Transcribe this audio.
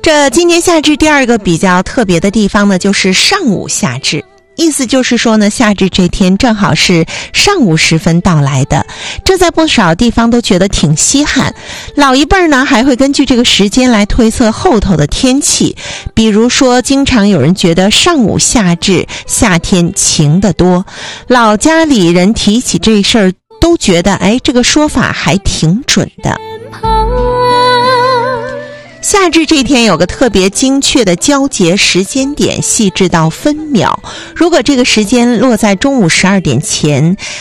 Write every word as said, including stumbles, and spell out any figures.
这今年夏至第二个比较特别的地方呢，就是上午夏至。意思就是说呢，夏至这天正好是上午时分到来的，这在不少地方都觉得挺稀罕。老一辈儿呢还会根据这个时间来推测后头的天气，比如说经常有人觉得上午夏至夏天晴得多，老家里人提起这事儿都觉得哎，这个说法还挺准的。夏至这天有个特别精确的交节时间点，细致到分秒。如果这个时间落在中午十二点前，